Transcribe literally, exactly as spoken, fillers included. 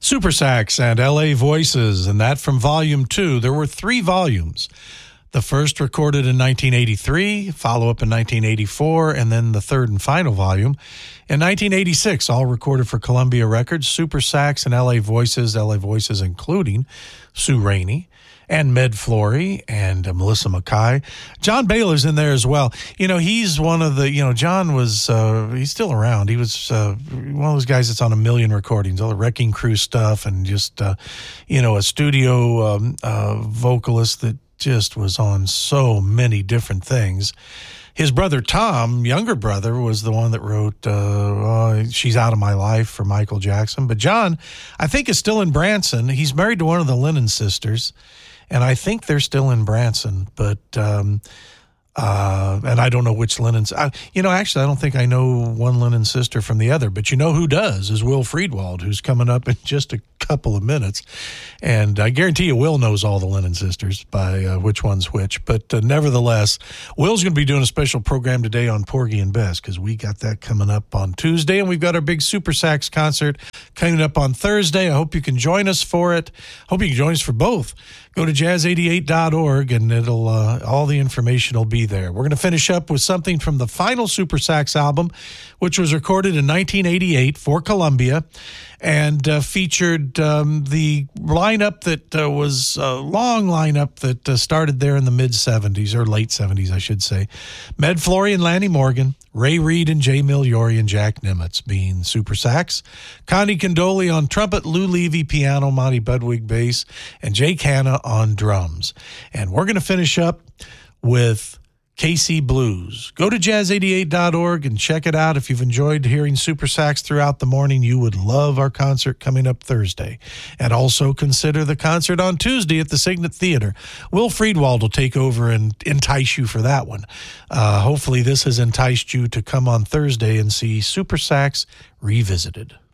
Super Sax and L A Voices, and that from Volume two. There were three volumes. The first recorded in nineteen eighty-three, follow-up in nineteen eighty-four, and then the third and final volume in nineteen eighty-six, all recorded for Columbia Records. Super Sax and L A Voices, L A Voices including Sue Rainey and Med Flory and uh, Melissa Mackay. John Baylor's in there as well. You know, he's one of the, you know, John was, uh, he's still around. He was uh, one of those guys that's on a million recordings, all the Wrecking Crew stuff, and just, uh, you know, a studio um, uh, vocalist that just was on so many different things. His brother Tom, younger brother, was the one that wrote uh, uh, She's Out of My Life for Michael Jackson. But John, I think, is still in Branson. He's married to one of the Lennon sisters, and I think they're still in Branson. But, um, uh, and I don't know which Lennon's. I, you know, actually, I don't think I know one Lennon sister from the other. But you know who does is Will Friedwald, who's coming up in just a couple of minutes. And I guarantee you Will knows all the Lennon sisters by uh, which one's which. But uh, nevertheless, Will's going to be doing a special program today on Porgy and Bess, because we got that coming up on Tuesday, and we've got our big Super Sax concert coming up on Thursday. I hope you can join us for it. Hope you can join us for both. Go to jazz eighty-eight dot org, and it'll uh, all the information will be there. We're going to finish up with something from the final Super Sax album, which was recorded in nineteen eighty-eight for Columbia, and uh, featured um, the lineup that uh, was a long lineup that uh, started there in the mid-seventies, or late seventies, I should say. Med Flory and Lanny Morgan, Ray Reed and Jay Migliori and Jack Nimitz being Super Sax, Connie Condoli on trumpet, Lou Levy piano, Monty Budwig bass, and Jake Hanna on drums. And we're going to finish up with K C Blues. Go to jazz eighty-eight dot org and check it out. If you've enjoyed hearing Super Sax throughout the morning, you would love our concert coming up Thursday. And also consider the concert on Tuesday at the Signet Theater. Will Friedwald will take over and entice you for that one. Uh, hopefully this has enticed you to come on Thursday and see Super Sax Revisited.